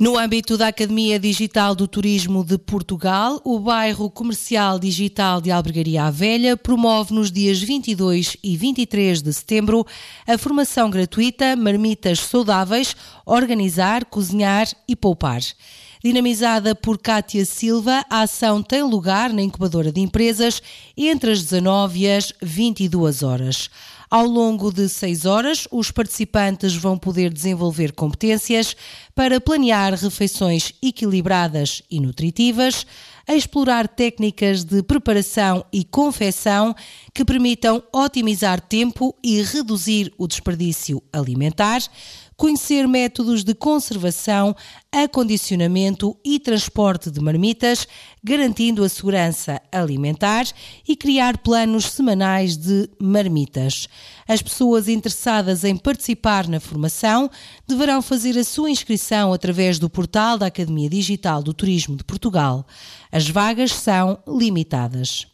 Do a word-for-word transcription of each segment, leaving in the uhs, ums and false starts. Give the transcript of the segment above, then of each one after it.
No âmbito da Academia Digital do Turismo de Portugal, o bairro comercial digital de Albergaria à Velha promove nos dias vinte e dois e vinte e três de setembro a formação gratuita Marmitas Saudáveis, Organizar, Cozinhar e Poupar. Dinamizada por Cátia Silva, a ação tem lugar na incubadora de empresas entre as dezanove e as vinte e duas horas. Ao longo de seis horas, os participantes vão poder desenvolver competências para planear refeições equilibradas e nutritivas, a explorar técnicas de preparação e confecção que permitam otimizar tempo e reduzir o desperdício alimentar, conhecer métodos de conservação, acondicionamento e transporte de marmitas, garantindo a segurança alimentar e criar planos semanais de marmitas. As pessoas interessadas em participar na formação deverão fazer a sua inscrição através do portal da Academia Digital do Turismo de Portugal. As vagas são limitadas.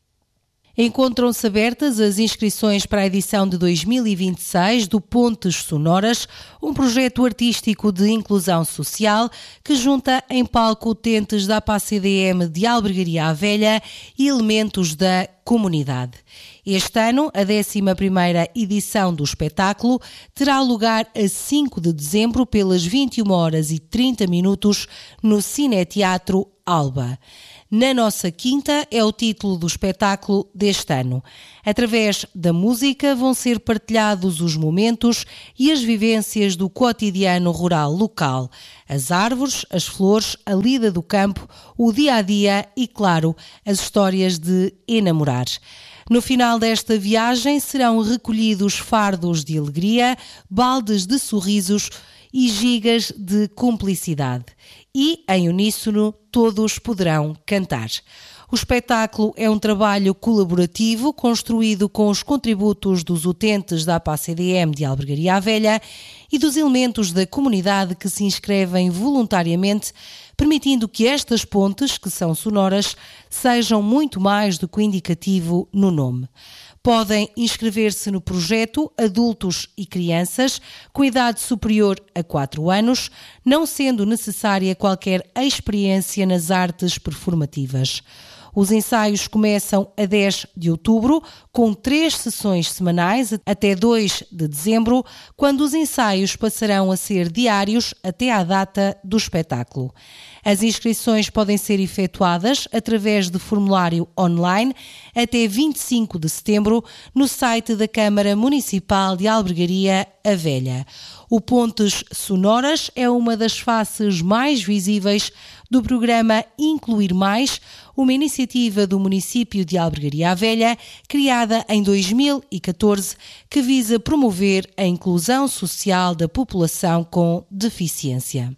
Encontram-se abertas as inscrições para a edição de dois mil e vinte e seis do Pontes Sonoras, um projeto artístico de inclusão social que junta em palco utentes da A P A C D M de Albergaria à Velha e elementos da comunidade. Este ano, a décima primeira edição do espetáculo terá lugar a cinco de dezembro pelas vinte e uma horas e trinta minutos no Cineteatro Alba. Na Nossa Quinta é o título do espetáculo deste ano. Através da música vão ser partilhados os momentos e as vivências do cotidiano rural local. As árvores, as flores, a lida do campo, o dia-a-dia e, claro, as histórias de enamorar. No final desta viagem serão recolhidos fardos de alegria, baldes de sorrisos e gigas de cumplicidade. E, em uníssono, todos poderão cantar. O espetáculo é um trabalho colaborativo construído com os contributos dos utentes da A P A C D M de Albergaria à Velha e dos elementos da comunidade que se inscrevem voluntariamente, permitindo que estas pontes, que são sonoras, sejam muito mais do que o indicativo no nome. Podem inscrever-se no projeto adultos e crianças com idade superior a quatro anos, não sendo necessária qualquer experiência nas artes performativas. Os ensaios começam a dez de outubro, com três sessões semanais até dois de dezembro, quando os ensaios passarão a ser diários até à data do espetáculo. As inscrições podem ser efetuadas através de formulário online até vinte e cinco de setembro no site da Câmara Municipal de Albergaria à Velha. O Pontes Sonoras é uma das faces mais visíveis do programa Incluir Mais, uma iniciativa do município de Albergaria à Velha, criada em dois mil e catorze, que visa promover a inclusão social da população com deficiência.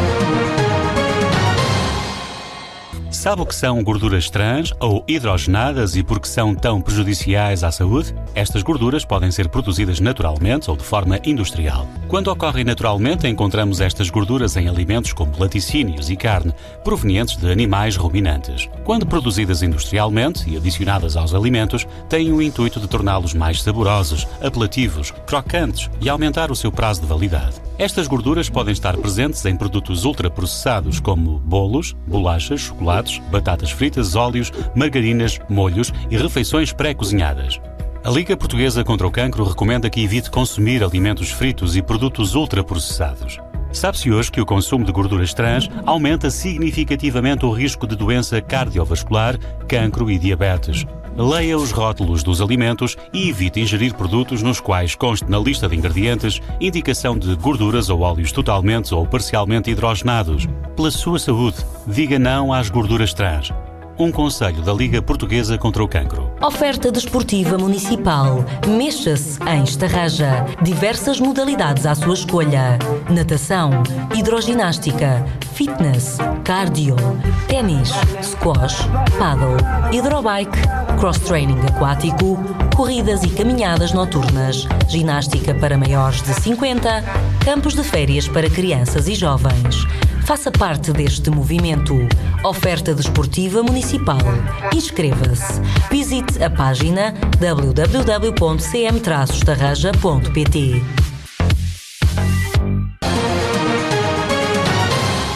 Sabe o que são gorduras trans ou hidrogenadas e por que são tão prejudiciais à saúde? Estas gorduras podem ser produzidas naturalmente ou de forma industrial. Quando ocorrem naturalmente, encontramos estas gorduras em alimentos como laticínios e carne, provenientes de animais ruminantes. Quando produzidas industrialmente e adicionadas aos alimentos, têm o intuito de torná-los mais saborosos, apelativos, crocantes e aumentar o seu prazo de validade. Estas gorduras podem estar presentes em produtos ultraprocessados como bolos, bolachas, chocolates, batatas fritas, óleos, margarinas, molhos e refeições pré-cozinhadas. A Liga Portuguesa contra o Cancro recomenda que evite consumir alimentos fritos e produtos ultraprocessados. Sabe-se hoje que o consumo de gorduras trans aumenta significativamente o risco de doença cardiovascular, cancro e diabetes. Leia os rótulos dos alimentos e evite ingerir produtos nos quais conste na lista de ingredientes indicação de gorduras ou óleos totalmente ou parcialmente hidrogenados. Pela sua saúde, diga não às gorduras trans. Um conselho da Liga Portuguesa contra o Cancro. Oferta desportiva municipal. Mexa-se em Estarraja. Diversas modalidades à sua escolha. Natação, hidroginástica, fitness, cardio, ténis, squash, paddle, hidrobike, cross-training aquático, corridas e caminhadas noturnas, ginástica para maiores de cinquenta, campos de férias para crianças e jovens. Faça parte deste movimento. Oferta desportiva municipal. Inscreva-se. Visite a página w w w ponto c m traço estarraja ponto p t.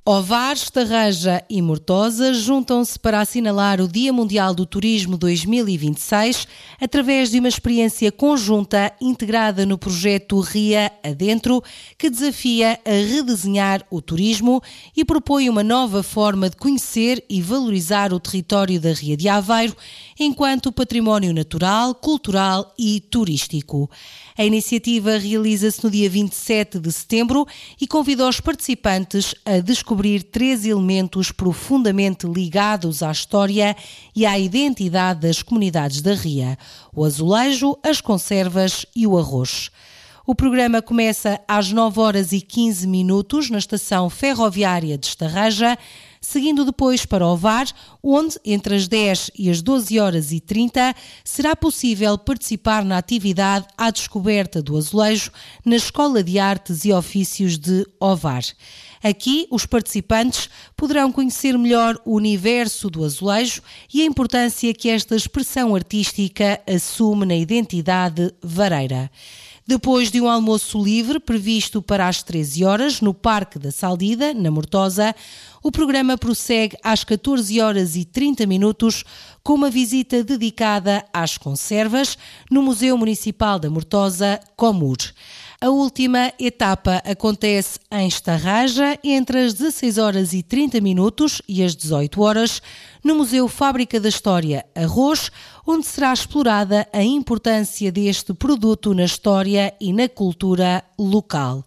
Ovar, Estarreja e Mortosa juntam-se para assinalar o Dia Mundial do Turismo dois mil e vinte e seis através de uma experiência conjunta integrada no projeto Ria Adentro, que desafia a redesenhar o turismo e propõe uma nova forma de conhecer e valorizar o território da Ria de Aveiro enquanto património natural, cultural e turístico. A iniciativa realiza-se no dia vinte e sete de setembro e convida os participantes a descobrir três elementos profundamente ligados à história e à identidade das comunidades da Ria: o azulejo, as conservas e o arroz. O programa começa às nove horas e quinze minutos na estação ferroviária de Estarreja, seguindo depois para Ovar, onde, entre as dez e as doze horas e trinta, será possível participar na atividade à descoberta do azulejo na Escola de Artes e Ofícios de Ovar. Aqui, os participantes poderão conhecer melhor o universo do azulejo e a importância que esta expressão artística assume na identidade vareira. Depois de um almoço livre previsto para as treze horas no Parque da Saldida, na Mortosa, o programa prossegue às catorze horas e trinta minutos com uma visita dedicada às conservas no Museu Municipal da Mortosa, Comur. A última etapa acontece em Estarreja entre as dezasseis horas e trinta minutos e as dezoito horas no Museu Fábrica da História, Arroz, onde será explorada a importância deste produto na história e na cultura local.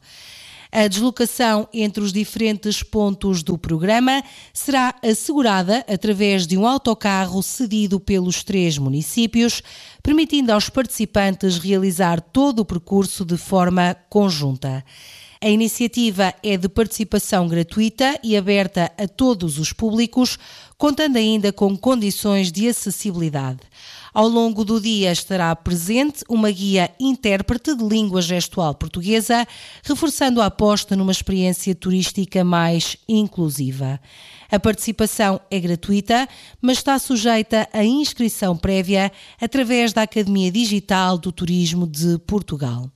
A deslocação entre os diferentes pontos do programa será assegurada através de um autocarro cedido pelos três municípios, permitindo aos participantes realizar todo o percurso de forma conjunta. A iniciativa é de participação gratuita e aberta a todos os públicos, contando ainda com condições de acessibilidade. Ao longo do dia estará presente uma guia intérprete de língua gestual portuguesa, reforçando a aposta numa experiência turística mais inclusiva. A participação é gratuita, mas está sujeita à inscrição prévia através da Academia Digital do Turismo de Portugal.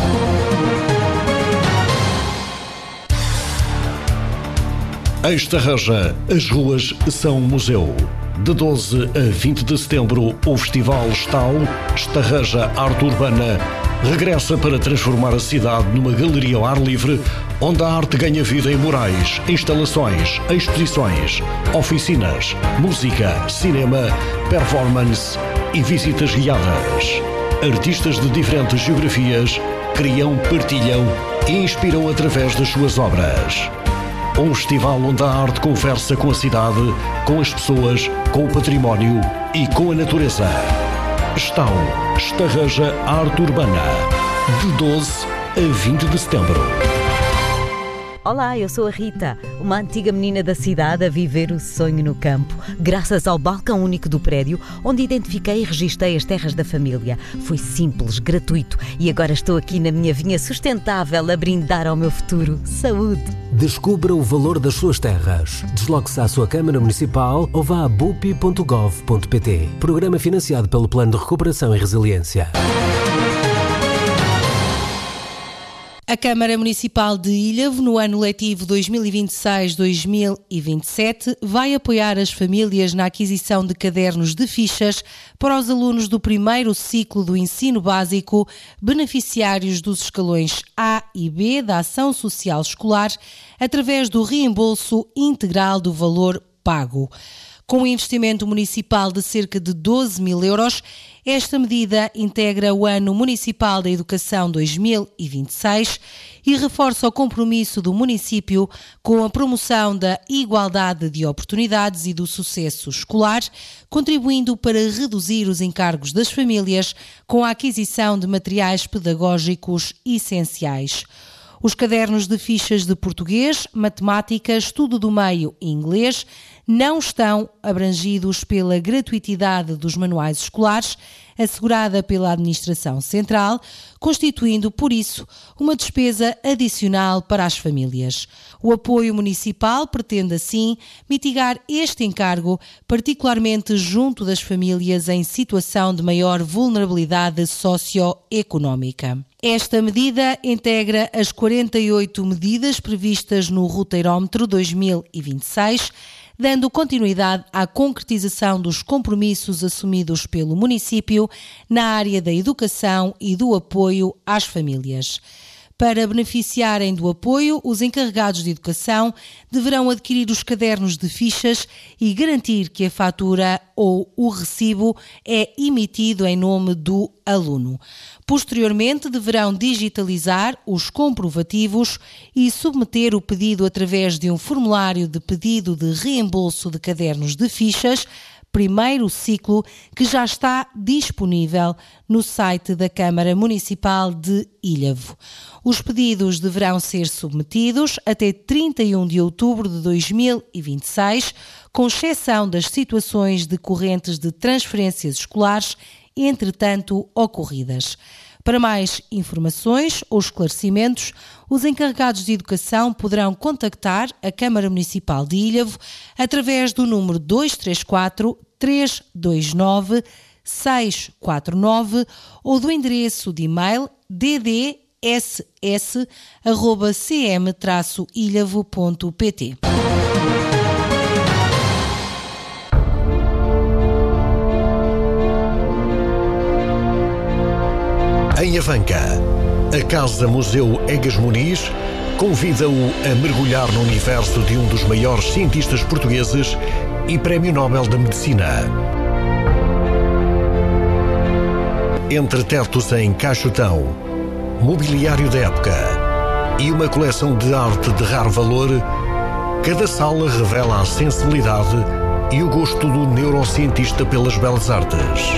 Em Estarreja, as ruas são um museu. De doze a vinte de setembro, o Festival Estal, Estarreja Arte Urbana, regressa para transformar a cidade numa galeria ao ar livre, onde a arte ganha vida em murais, instalações, exposições, oficinas, música, cinema, performance e visitas guiadas. Artistas de diferentes geografias criam, partilham e inspiram através das suas obras. Um festival onde a arte conversa com a cidade, com as pessoas, com o património e com a natureza. Estal, Estarreja Arte Urbana, de doze a vinte de setembro. Olá, eu sou a Rita, uma antiga menina da cidade a viver o sonho no campo, graças ao balcão único do prédio, onde identifiquei e registrei as terras da família. Foi simples, gratuito e agora estou aqui na minha vinha sustentável a brindar ao meu futuro. Saúde! Descubra o valor das suas terras. Desloque-se à sua Câmara Municipal ou vá a bupi ponto gov ponto pt. Programa financiado pelo Plano de Recuperação e Resiliência. A Câmara Municipal de Ilhavo, no ano letivo dois mil e vinte e seis dois mil e vinte e sete, vai apoiar as famílias na aquisição de cadernos de fichas para os alunos do primeiro ciclo do ensino básico, beneficiários dos escalões A e B da Ação Social Escolar, através do reembolso integral do valor pago. Com um investimento municipal de cerca de doze mil euros, esta medida integra o Ano Municipal da Educação dois mil e vinte e seis e reforça o compromisso do município com a promoção da igualdade de oportunidades e do sucesso escolar, contribuindo para reduzir os encargos das famílias com a aquisição de materiais pedagógicos essenciais. Os cadernos de fichas de português, matemática, estudo do meio e inglês não estão abrangidos pela gratuitidade dos manuais escolares, assegurada pela Administração Central, constituindo, por isso, uma despesa adicional para as famílias. O apoio municipal pretende, assim, mitigar este encargo, particularmente junto das famílias em situação de maior vulnerabilidade socioeconómica. Esta medida integra as quarenta e oito medidas previstas no Roteirómetro dois mil e vinte e seis, dando continuidade à concretização dos compromissos assumidos pelo município na área da educação e do apoio às famílias. Para beneficiarem do apoio, os encarregados de educação deverão adquirir os cadernos de fichas e garantir que a fatura ou o recibo é emitido em nome do aluno. Posteriormente, deverão digitalizar os comprovativos e submeter o pedido através de um formulário de pedido de reembolso de cadernos de fichas, primeiro ciclo, que já está disponível no site da Câmara Municipal de Ilhavo. Os pedidos deverão ser submetidos até trinta e um de outubro de dois mil e vinte e seis, com exceção das situações decorrentes de transferências escolares, entretanto ocorridas. Para mais informações ou esclarecimentos, os encarregados de educação poderão contactar a Câmara Municipal de Ilhavo através do número dois três quatro, três dois nove, seis quatro nove ou do endereço de e-mail d d s s arroba c m traço ilhavo ponto p t. Em Avanca, a Casa-Museu Egas Muniz convida-o a mergulhar no universo de um dos maiores cientistas portugueses e Prémio Nobel da Medicina. Entre tetos em caixotão, mobiliário da época e uma coleção de arte de raro valor, cada sala revela a sensibilidade e o gosto do neurocientista pelas belas artes.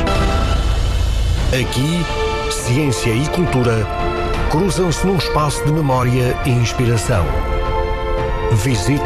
Aqui, ciência e cultura cruzam-se num espaço de memória e inspiração. Visite